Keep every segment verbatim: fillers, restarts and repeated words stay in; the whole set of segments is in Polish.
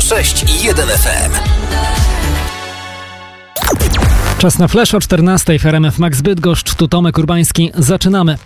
sześć i jeden F M. Czas na Flash o czternastej w R M F Max Bydgoszcz. Tu Tomek Urbański. Zaczynamy.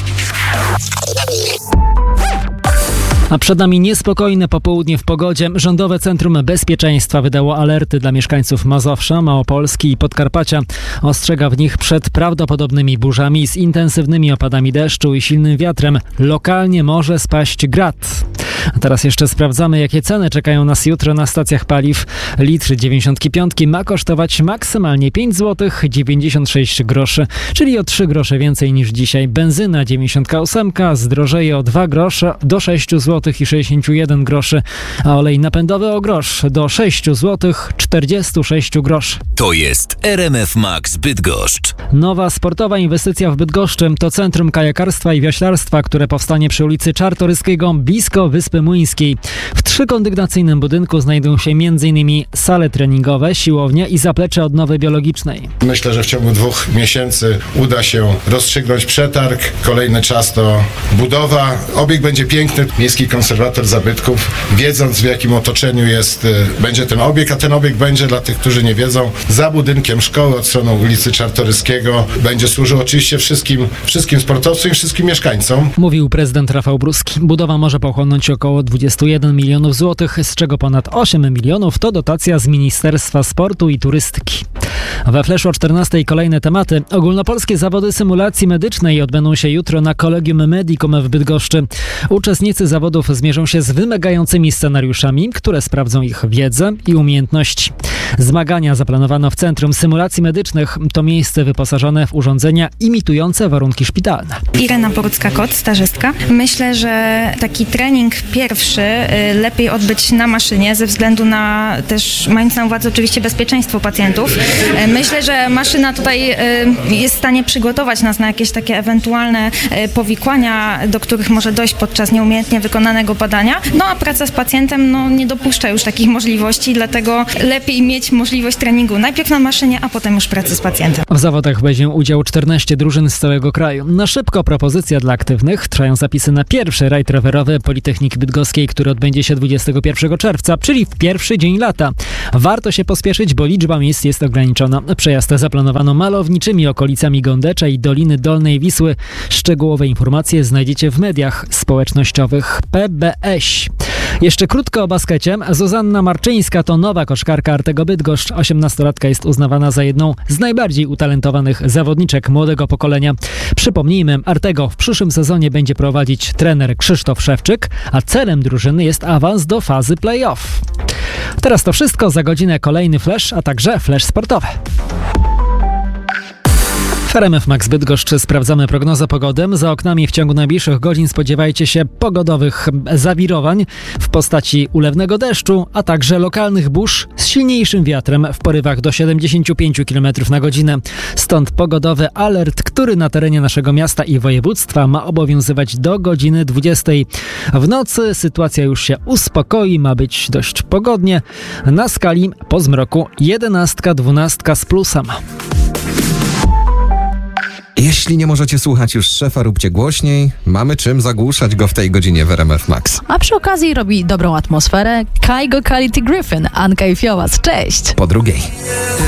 A przed nami niespokojne popołudnie w pogodzie. Rządowe Centrum Bezpieczeństwa wydało alerty dla mieszkańców Mazowsza, Małopolski i Podkarpacia. Ostrzega w nich przed prawdopodobnymi burzami z intensywnymi opadami deszczu i silnym wiatrem. Lokalnie może spaść grad. A teraz jeszcze sprawdzamy, jakie ceny czekają nas jutro na stacjach paliw. Litr dziewięćdziesiąt pięć ma kosztować maksymalnie pięć złotych dziewięćdziesiąt sześć groszy, czyli o trzy grosze więcej niż dzisiaj. Benzyna dziewięćdziesiąt osiem zdrożeje o dwa grosze do sześć złotych sześćdziesiąt jeden groszy, a olej napędowy o grosz do sześć złotych czterdzieści sześć groszy. To jest R M F Max Bydgoszcz. Nowa sportowa inwestycja w Bydgoszczy to centrum kajakarstwa i wioślarstwa, które powstanie przy ulicy Czartoryskiego blisko Wyspy Młyńskiej. W trzykondygnacyjnym budynku znajdą się m.in. sale treningowe, siłownia i zaplecze odnowy biologicznej. Myślę, że w ciągu dwóch miesięcy uda się rozstrzygnąć przetarg. Kolejny czas to budowa. Obiekt będzie piękny. Miejski konserwator zabytków, wiedząc w jakim otoczeniu jest, będzie ten obiekt, a ten obiekt będzie, dla tych, którzy nie wiedzą, za budynkiem szkoły od strony ulicy Czartoryskiego. Będzie służył oczywiście wszystkim, wszystkim sportowcom i wszystkim mieszkańcom. Mówił prezydent Rafał Bruski. Budowa może pochłonąć około dwadzieścia jeden milionów złotych, z czego ponad osiem milionów to dotacja z Ministerstwa Sportu i Turystyki. We Flashu o czternastej kolejne tematy. Ogólnopolskie zawody symulacji medycznej odbędą się jutro na Collegium Medicum w Bydgoszczy. Uczestnicy zawodów zmierzą się z wymagającymi scenariuszami, które sprawdzą ich wiedzę i umiejętności. Zmagania zaplanowano w Centrum Symulacji Medycznych. To miejsce wyposażone w urządzenia imitujące warunki szpitalne. Irena Borucka-Kot, stażystka. Myślę, że taki trening pierwszy lepiej odbyć na maszynie, ze względu na też, mając na uwadze oczywiście bezpieczeństwo pacjentów. Myślę, że maszyna tutaj jest w stanie przygotować nas na jakieś takie ewentualne powikłania, do których może dojść podczas nieumiejętnie wykonanego badania. No a praca z pacjentem no, nie dopuszcza już takich możliwości, dlatego lepiej mieć możliwość treningu najpierw na maszynie, a potem już pracy z pacjentem. W zawodach weźmie udział czternaście drużyn z całego kraju. Na szybko propozycja dla aktywnych. Trwają zapisy na pierwszy rajd rowerowy Politechniki Bydgoskiej, który odbędzie się dwudziestego pierwszego czerwca, czyli w pierwszy dzień lata. Warto się pospieszyć, bo liczba miejsc jest ograniczona. Przejazd zaplanowano malowniczymi okolicami Gondecza i Doliny Dolnej Wisły. Szczegółowe informacje znajdziecie w mediach społecznościowych P B S. Jeszcze krótko o baskecie. Zuzanna Marczyńska to nowa koszkarka Artego Bydgoszcz. osiemnastolatka jest uznawana za jedną z najbardziej utalentowanych zawodniczek młodego pokolenia. Przypomnijmy, Artego w przyszłym sezonie będzie prowadzić trener Krzysztof Szewczyk, a celem drużyny jest awans do fazy play-off. Teraz to wszystko, za godzinę kolejny flash, a także flash sportowy. W R M F Max Bydgoszcz sprawdzamy prognozę pogody. Za oknami w ciągu najbliższych godzin spodziewajcie się pogodowych zawirowań w postaci ulewnego deszczu, a także lokalnych burz z silniejszym wiatrem w porywach do siedemdziesiąt pięć kilometrów na godzinę. Stąd pogodowy alert, który na terenie naszego miasta i województwa ma obowiązywać do godziny dwudziestej. W nocy sytuacja już się uspokoi, ma być dość pogodnie. Na skali po zmroku jedenastka, dwunastka z plusem. Jeśli nie możecie słuchać już szefa, róbcie głośniej. Mamy czym zagłuszać go w tej godzinie w R M F Max. A przy okazji robi dobrą atmosferę Kygo Quality Griffin, Anka i Fiołas. Cześć! Po drugiej.